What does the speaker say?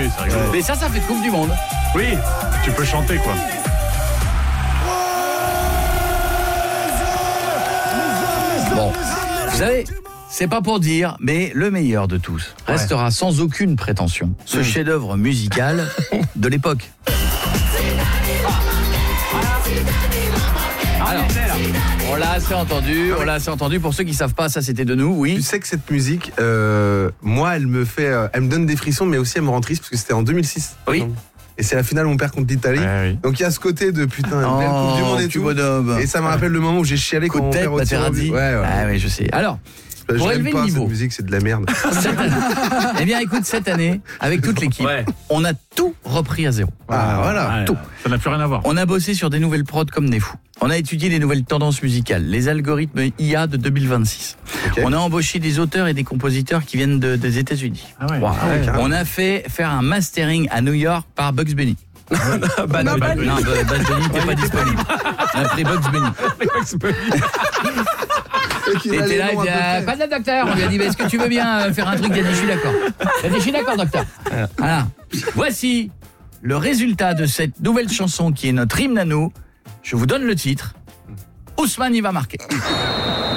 c'est rigolo. Mais ça fait de Coupe du Monde. Oui, tu peux chanter quoi. Bon, vous savez, c'est pas pour dire, mais le meilleur de tous restera sans aucune prétention ce chef-d'œuvre musical de l'époque. Alors, on l'a assez entendu. Pour ceux qui savent pas, ça c'était de nous, oui. Tu sais que cette musique, moi, elle me donne des frissons, mais aussi elle me rend triste parce que c'était en 2006. Oui. Et c'est la finale, mon père contre l'Italie. Ouais, oui. Donc il y a ce côté de putain, une belle Coupe du Monde et tu tout. bonhomme. Et ça me rappelle le moment où j'ai chialé Coup quand de mon tête, père au tir au but. Materazzi. Ouais. Ah oui, je sais. Alors, Je pour l'aime élever pas, le niveau. cette musique, c'est de la merde. cette année, eh bien écoute, cette année, avec toute l'équipe, Ouais. on a tout repris à zéro. Ah, voilà. Ouais, Tout. Ça n'a plus rien à voir. On a bossé sur des nouvelles prods comme des fous. On a étudié les nouvelles tendances musicales, les algorithmes IA de 2026. Ok. On a embauché des auteurs et des compositeurs qui viennent des États-Unis. Ah ouais. Wow. carrément. On a fait faire un mastering à New York par Bugs Bunny. Bad Non, Bugs Bunny n'était pas disponible. On a pris Bugs Bunny. Il était là, il dit pas de docteur. On lui a dit, est-ce que tu veux bien faire un truc? Il a dit, je suis d'accord. Il a dit, je suis d'accord, docteur. Voilà. Voici le résultat de cette nouvelle chanson qui est notre hymne à nous. Je vous donne le titre. Ousmane, il va marquer.